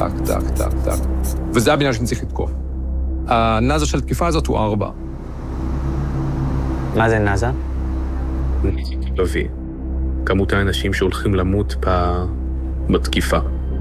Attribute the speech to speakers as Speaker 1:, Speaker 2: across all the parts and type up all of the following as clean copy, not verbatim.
Speaker 1: טק, טק, טק, טק. וזה הבניין שאני צריך לתקוף. הנאזה של התקיפה הזאת הוא 4.
Speaker 2: מה זה נאזה?
Speaker 3: לביא. כמות האנשים שהולכים למות בתקיפה.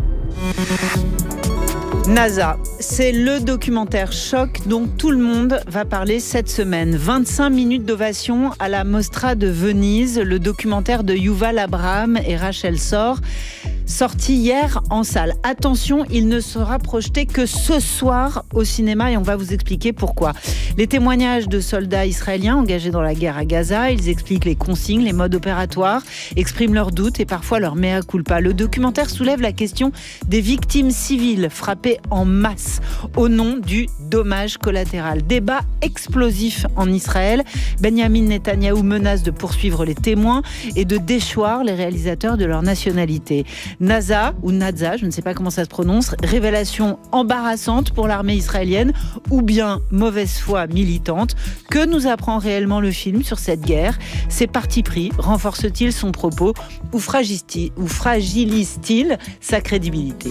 Speaker 4: NASA, c'est le documentaire choc dont tout le monde va parler cette semaine. 25 minutes d'ovation à la Mostra de Venise, le documentaire de Yuval Abraham et Rachel Sor, sorti hier en salle. Attention, il ne sera projeté que ce soir au cinéma et on va vous expliquer pourquoi. Les témoignages de soldats israéliens engagés dans la guerre à Gaza, ils expliquent les consignes, les modes opératoires, expriment leurs doutes et parfois leur mea culpa. Le documentaire soulève la question des victimes civiles frappées en masse au nom du dommage collatéral. Débat explosif en Israël. Benjamin Netanyahou menace de poursuivre les témoins et de déchoir les réalisateurs de leur nationalité. NASA ou Naza, je ne sais pas comment ça se prononce, révélation embarrassante pour l'armée israélienne ou bien mauvaise foi militante. Que nous apprend réellement le film sur cette guerre? Ses partis pris renforce-t-il son propos ou fragilise-t-il sa crédibilité?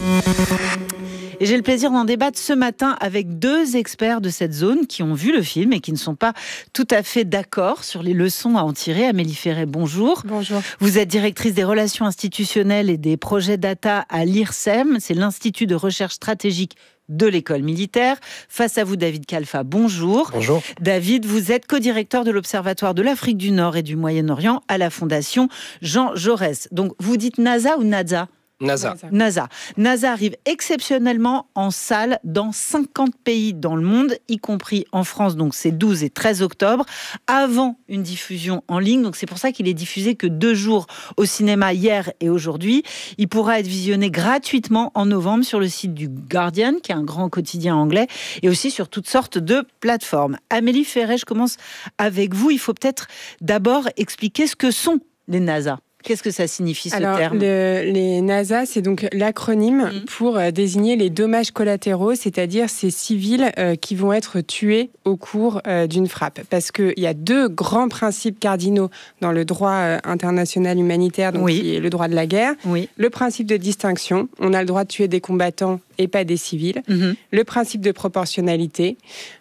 Speaker 4: Et j'ai le plaisir d'en débattre ce matin avec deux experts de cette zone qui ont vu le film et qui ne sont pas tout à fait d'accord sur les leçons à en tirer. Amélie Ferret, bonjour.
Speaker 5: Bonjour.
Speaker 4: Vous êtes directrice des relations institutionnelles et des projets data à l'IRSEM, c'est l'Institut de recherche stratégique de l'école militaire. Face à vous, David Khalfa, bonjour.
Speaker 2: Bonjour.
Speaker 4: David, vous êtes co-directeur de l'Observatoire de l'Afrique du Nord et du Moyen-Orient à la Fondation Jean Jaurès. Donc, vous dites NASA ou Naza ? NASA. NASA arrive exceptionnellement en salle dans 50 pays dans le monde, y compris en France, donc c'est 12 et 13 octobre, avant une diffusion en ligne. Donc c'est pour ça qu'il est diffusé que 2 jours au cinéma hier et aujourd'hui. Il pourra être visionné gratuitement en novembre sur le site du Guardian, qui est un grand quotidien anglais, et aussi sur toutes sortes de plateformes. Amélie Ferret, je commence avec vous. Il faut peut-être d'abord expliquer ce que sont les NASA. Qu'est-ce que ça signifie, ce terme ?
Speaker 5: Les NASA, c'est donc l'acronyme pour désigner les dommages collatéraux, c'est-à-dire ces civils qui vont être tués au cours d'une frappe. Parce qu'il y a 2 grands principes cardinaux dans le droit international humanitaire, donc qui est le droit de la guerre. Oui. Le principe de distinction, on a le droit de tuer des combattants et pas des civils. Le principe de proportionnalité,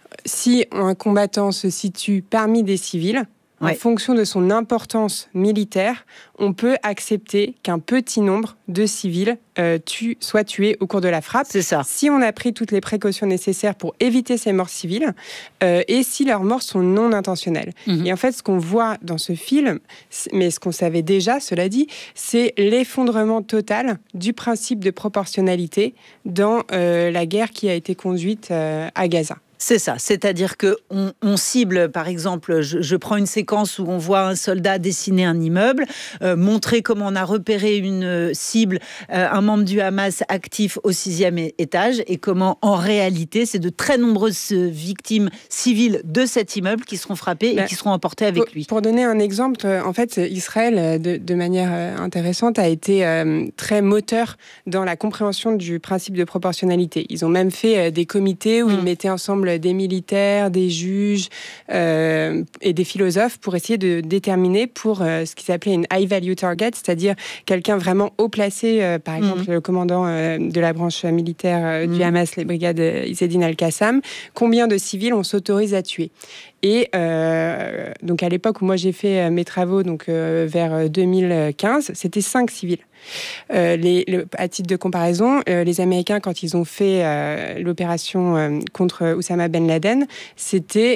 Speaker 5: si un combattant se situe parmi des civils, en fonction de son importance militaire, on peut accepter qu'un petit nombre de civils soient tués au cours de la frappe.
Speaker 4: C'est ça.
Speaker 5: Si on a pris toutes les précautions nécessaires pour éviter ces morts civiles et si leurs morts sont non intentionnelles. Et en fait, ce qu'on voit dans ce film, mais ce qu'on savait déjà, cela dit, c'est l'effondrement total du principe de proportionnalité dans la guerre qui a été conduite à Gaza.
Speaker 4: C'est ça, c'est-à-dire qu'on cible, par exemple, je prends une séquence où on voit un soldat dessiner un immeuble, montrer comment on a repéré une cible, un membre du Hamas actif au 6e étage, et comment, en réalité, c'est de très nombreuses victimes civiles de cet immeuble qui seront frappées et qui seront emportées avec lui.
Speaker 5: Pour donner un exemple, en fait, Israël, de manière intéressante, a été très moteur dans la compréhension du principe de proportionnalité. Ils ont même fait des comités où ils mettaient ensemble des militaires, des juges et des philosophes pour essayer de déterminer pour ce qu'ils appelaient une high value target, c'est-à-dire quelqu'un vraiment haut placé, par exemple le commandant de la branche militaire du Hamas, les brigades Izzedine Al-Qassam, combien de civils on s'autorise à tuer. Et donc à l'époque où moi j'ai fait mes travaux, donc vers 2015, c'était 5 civils. À titre de comparaison, les Américains, quand ils ont fait l'opération contre Oussama Ben Laden, c'était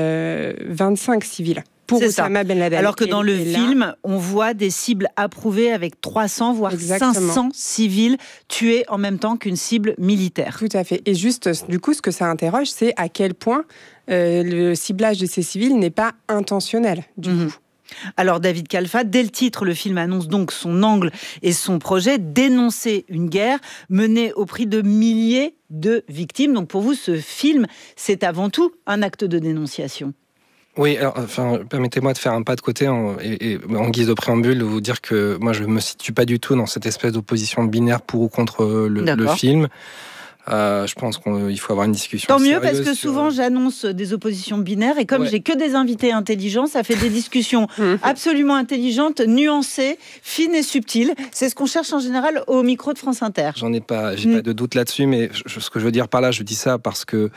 Speaker 5: 25 civils. Pour Oussama Ben Laden.
Speaker 4: Alors que dans le film, on voit des cibles approuvées avec 300, voire 500 civils tués en même temps qu'une cible militaire.
Speaker 5: Tout à fait. Et juste, du coup, ce que ça interroge, c'est à quel point le ciblage de ces civils n'est pas intentionnel, du coup.
Speaker 4: Alors David Khalfa, dès le titre, le film annonce donc son angle et son projet, dénoncer une guerre menée au prix de milliers de victimes. Donc pour vous, ce film, c'est avant tout un acte de dénonciation.
Speaker 6: Oui, alors, permettez-moi de faire un pas de côté en guise de préambule, de vous dire que moi je ne me situe pas du tout dans cette espèce d'opposition binaire pour ou contre le film. Je pense qu'il faut avoir une discussion
Speaker 4: Tant mieux,
Speaker 6: sérieuse
Speaker 4: parce que souvent j'annonce des oppositions binaires et comme j'ai que des invités intelligents, ça fait des discussions absolument intelligentes, nuancées, fines et subtiles. C'est ce qu'on cherche en général au micro de France Inter.
Speaker 6: J'ai pas de doute là-dessus, mais ce que je veux dire par là, je dis ça parce que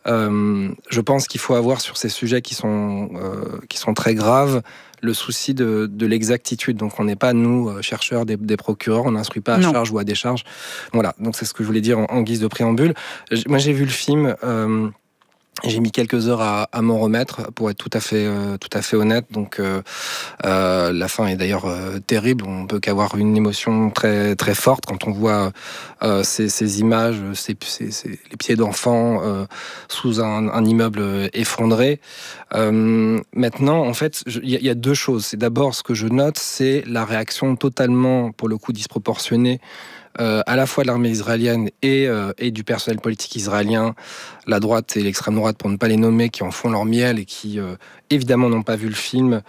Speaker 6: je pense qu'il faut avoir sur ces sujets qui sont très graves le souci de l'exactitude. Donc on n'est pas, nous, chercheurs des procureurs, on n'instruit pas à charge ou à décharge. Voilà, donc c'est ce que je voulais dire en guise de préambule. Moi j'ai vu le film... J'ai mis quelques heures à m'en remettre, pour être tout à fait honnête. Donc, la fin est d'ailleurs terrible. On peut qu'avoir une émotion très très forte quand on voit ces images, les pieds d'enfants sous un immeuble effondré. Maintenant, en fait, il y a deux choses. C'est d'abord, ce que je note, c'est la réaction totalement, pour le coup, disproportionnée. À la fois de l'armée israélienne et du personnel politique israélien, la droite et l'extrême droite, pour ne pas les nommer, qui en font leur miel et qui, évidemment, n'ont pas vu le film,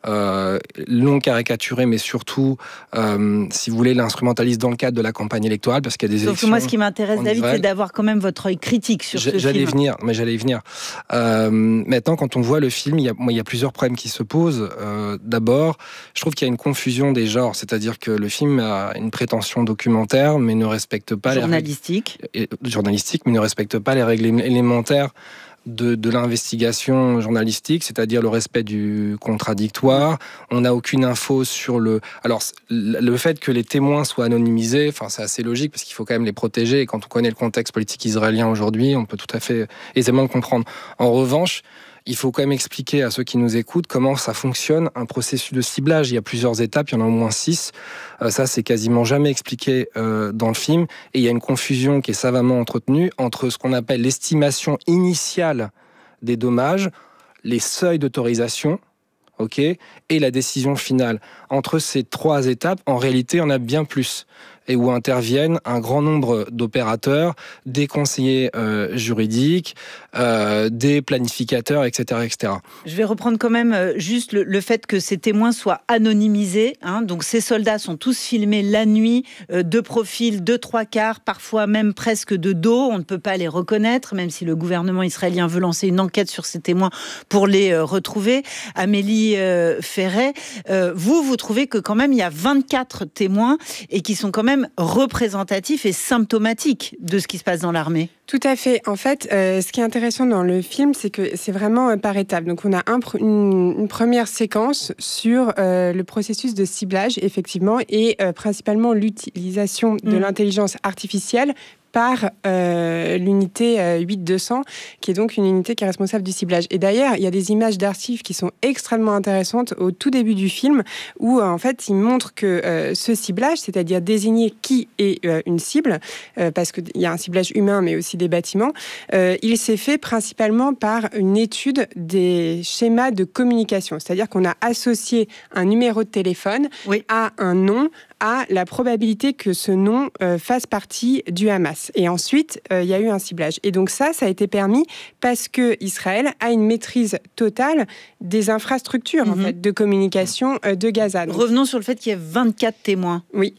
Speaker 6: l'ont caricaturé, mais surtout, si vous voulez, l'instrumentalisent dans le cadre de la campagne électorale, parce qu'il y a des élections.
Speaker 4: Sauf que moi, ce qui m'intéresse, David, c'est d'avoir quand même votre œil critique sur ce film. J'allais
Speaker 6: y venir. Maintenant, quand on voit le film, il y a plusieurs problèmes qui se posent. D'abord, je trouve qu'il y a une confusion des genres, c'est-à-dire que le film a une prétention documentaire, mais ne respecte pas
Speaker 4: journalistique,
Speaker 6: mais ne respecte pas les règles élémentaires de l'investigation journalistique, c'est-à-dire le respect du contradictoire. On n'a aucune info sur le... Alors, le fait que les témoins soient anonymisés, c'est assez logique, parce qu'il faut quand même les protéger, et quand on connaît le contexte politique israélien aujourd'hui, on peut tout à fait aisément le comprendre. En revanche, il faut quand même expliquer à ceux qui nous écoutent comment ça fonctionne, un processus de ciblage. Il y a plusieurs étapes, il y en a au moins 6. Ça, c'est quasiment jamais expliqué dans le film. Et il y a une confusion qui est savamment entretenue entre ce qu'on appelle l'estimation initiale des dommages, les seuils d'autorisation, et la décision finale. Entre ces 3 étapes, en réalité, on a bien plus. Et où interviennent un grand nombre d'opérateurs, des conseillers juridiques, des planificateurs, etc., etc.
Speaker 4: Je vais reprendre quand même juste le fait que ces témoins soient anonymisés. Donc ces soldats sont tous filmés la nuit, de profil, de 3/4, parfois même presque de dos. On ne peut pas les reconnaître, même si le gouvernement israélien veut lancer une enquête sur ces témoins pour les retrouver. Amélie Ferret, vous trouvez que quand même il y a 24 témoins et qui sont quand même représentatif et symptomatique de ce qui se passe dans l'armée.
Speaker 5: Tout à fait. En fait, ce qui est intéressant dans le film, c'est que c'est vraiment par étapes. Donc, on a une première séquence sur le processus de ciblage, effectivement, et principalement l'utilisation de l'intelligence artificielle par l'unité 8200, qui est donc une unité qui est responsable du ciblage. Et d'ailleurs, il y a des images d'archives qui sont extrêmement intéressantes au tout début du film, où en fait, il montre que ce ciblage, c'est-à-dire désigner qui est une cible, parce qu'il y a un ciblage humain, mais aussi des bâtiments, il s'est fait principalement par une étude des schémas de communication. C'est-à-dire qu'on a associé un numéro de téléphone à un nom, à la probabilité que ce nom fasse partie du Hamas. Et ensuite, il y a eu un ciblage. Et donc ça a été permis parce que Israël a une maîtrise totale des infrastructures en fait, de communication de Gaza. Donc,
Speaker 4: revenons sur le fait qu'il y ait 24 témoins.
Speaker 5: Oui.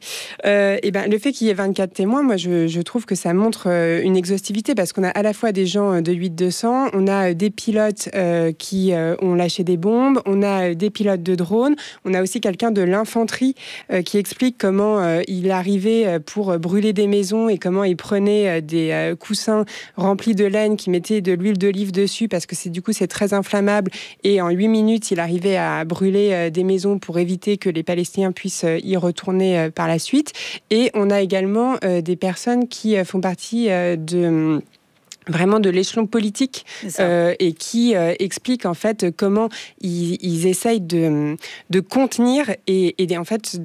Speaker 5: Le fait qu'il y ait 24 témoins, moi, je trouve que ça montre une exhaustivité parce qu'on a à la fois des gens de 8200, on a des pilotes qui ont lâché des bombes, on a des pilotes de drones, on a aussi quelqu'un de l'infanterie qui explique comment il arrivait pour brûler des maisons et comment il prenait des coussins remplis de laine qui mettaient de l'huile d'olive dessus parce que c'est très inflammable et en 8 minutes il arrivait à brûler des maisons pour éviter que les Palestiniens puissent y retourner par la suite. Et on a également des personnes qui font partie vraiment de l'échelon politique et qui explique en fait comment ils essayent de contenir et en fait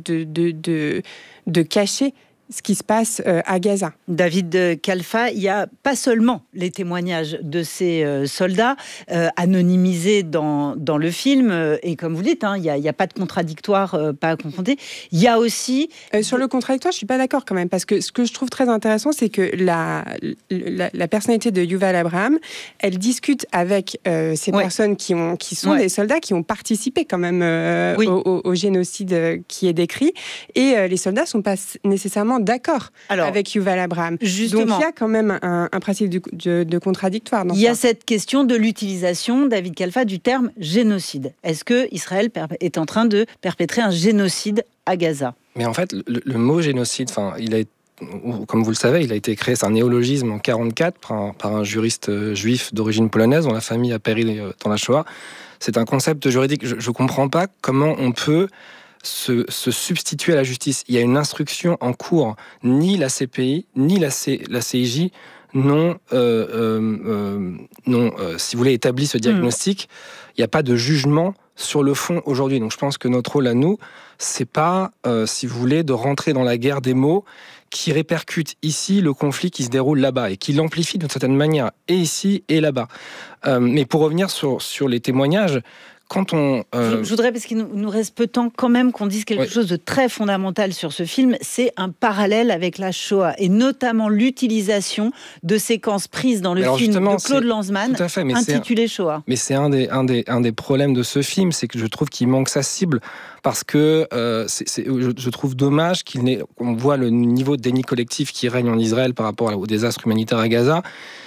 Speaker 5: de cacher ce qui se passe à Gaza.
Speaker 4: David Khalfa, il n'y a pas seulement les témoignages de ces soldats anonymisés dans le film, et comme vous dites, il n'y a pas de contradictoire, pas à confronter. Il y a aussi...
Speaker 5: sur le contradictoire, je ne suis pas d'accord quand même, parce que ce que je trouve très intéressant, c'est que la personnalité de Yuval Abraham, elle discute avec ces personnes qui sont des soldats, qui ont participé quand même au génocide qui est décrit, et les soldats ne sont pas nécessairement entièrement d'accord avec Yuval Abraham.
Speaker 4: Justement,
Speaker 5: donc il y a quand même un principe de contradictoire dans ça.
Speaker 4: Il y a cette question de l'utilisation, David Khalfa, du terme génocide. Est-ce que Israël est en train de perpétrer un génocide à Gaza ?
Speaker 6: Mais en fait, le mot génocide, comme vous le savez, il a été créé, c'est un néologisme en 1944 par un juriste juif d'origine polonaise dont la famille a péri dans la Shoah. C'est un concept juridique. Je ne comprends pas comment on peut se substituer à la justice. Il y a une instruction en cours. Ni la CPI, ni la CIJ n'ont, si vous voulez, établi ce diagnostic. Il n'y a pas de jugement sur le fond aujourd'hui. Donc je pense que notre rôle à nous, c'est pas, si vous voulez, de rentrer dans la guerre des mots qui répercute ici le conflit qui se déroule là-bas et qui l'amplifie d'une certaine manière, et ici et là-bas. Mais pour revenir sur les témoignages, quand on...
Speaker 4: Je voudrais, parce qu'il nous reste peu de temps, quand même qu'on dise quelque chose de très fondamental sur ce film, c'est un parallèle avec la Shoah, et notamment l'utilisation de séquences prises dans le film de Claude Lanzmann, intitulé Shoah.
Speaker 6: Mais c'est un des problèmes de ce film, c'est que je trouve qu'il manque sa cible, parce que je trouve dommage qu'on voit le niveau de déni collectif qui règne en Israël par rapport au désastre humanitaire à Gaza,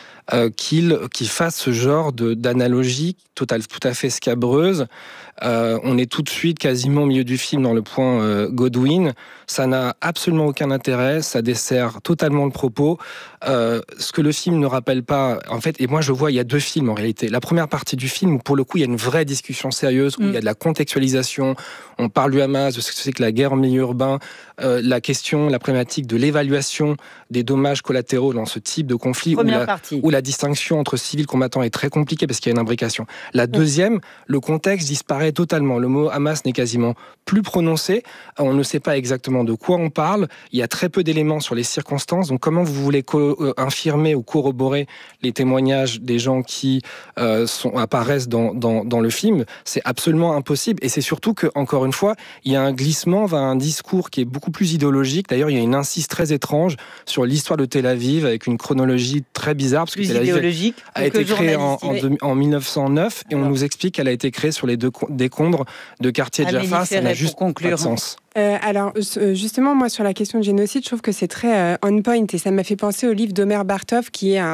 Speaker 6: qu'il fasse ce genre d'analogie tout à fait scabreuse. On est tout de suite quasiment au milieu du film dans le point Godwin. Ça n'a absolument aucun intérêt, ça dessert totalement le propos. Ce que le film ne rappelle pas, en fait, et moi je vois, il y a deux films en réalité. La première partie du film où pour le coup il y a une vraie discussion sérieuse, où il y a de la contextualisation, on parle du Hamas, de ce que c'est que la guerre en milieu urbain, la problématique de l'évaluation des dommages collatéraux dans ce type de conflit, où la distinction entre civils combattants est très compliquée parce qu'il y a une imbrication. La deuxième, le contexte disparaît totalement. Le mot Hamas n'est quasiment plus prononcé. On ne sait pas exactement de quoi on parle. Il y a très peu d'éléments sur les circonstances. Donc comment vous voulez infirmer ou corroborer les témoignages des gens qui apparaissent dans le film? C'est absolument impossible. Et c'est surtout que, encore une fois, il y a un glissement vers un discours qui est beaucoup plus idéologique. D'ailleurs, il y a une incise très étrange sur l'histoire de Tel Aviv avec une chronologie très bizarre, parce que Tel Aviv a été créée en 1909 et on nous explique qu'elle a été créée sur les décombres de quartier de Jaffa. Ça n'a juste pas de sens.
Speaker 5: Alors, justement, moi, sur la question de génocide, je trouve que c'est très on point, et ça m'a fait penser au livre d'Omer Bartov, qui est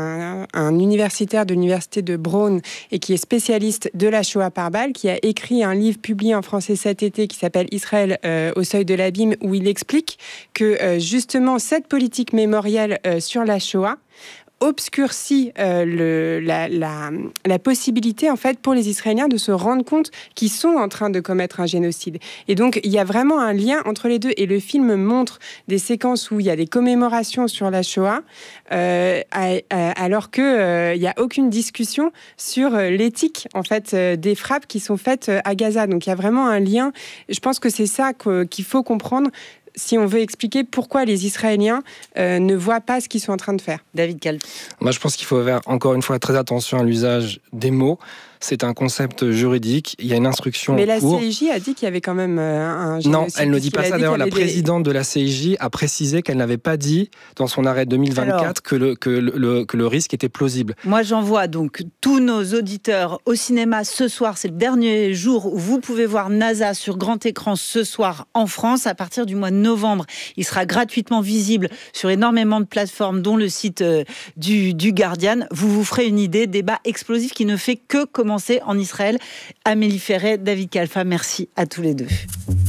Speaker 5: un universitaire de l'université de Brown et qui est spécialiste de la Shoah par balle, qui a écrit un livre publié en français cet été qui s'appelle Israël au seuil de l'abîme, où il explique que justement cette politique mémorielle sur la Shoah obscurcit la possibilité en fait pour les Israéliens de se rendre compte qu'ils sont en train de commettre un génocide. Et donc il y a vraiment un lien entre les deux, et le film montre des séquences où il y a des commémorations sur la Shoah alors que il y a aucune discussion sur l'éthique en fait des frappes qui sont faites à Gaza. Donc il y a vraiment un lien. Je pense que c'est ça qu'il faut comprendre si on veut expliquer pourquoi les Israéliens ne voient pas ce qu'ils sont en train de faire.
Speaker 4: David Khalfa.
Speaker 6: Moi, je pense qu'il faut faire, encore une fois, très attention à l'usage des mots. C'est un concept juridique. Il y a une instruction
Speaker 5: en cours.
Speaker 6: Mais
Speaker 5: la CIJ a dit qu'il y avait quand même un génocide.
Speaker 6: Non, elle ne dit pas ça. D'ailleurs, la présidente de la CIJ a précisé qu'elle n'avait pas dit, dans son arrêt 2024, que le risque était plausible.
Speaker 4: Moi, j'envoie donc tous nos auditeurs au cinéma ce soir. C'est le dernier jour où vous pouvez voir NASA sur grand écran ce soir en France. À partir du mois de novembre, il sera gratuitement visible sur énormément de plateformes, dont le site du Guardian. Vous vous ferez une idée. Débat explosif qui ne fait que commencer en Israël. Amélie Ferret, David Khalfa, merci à tous les deux.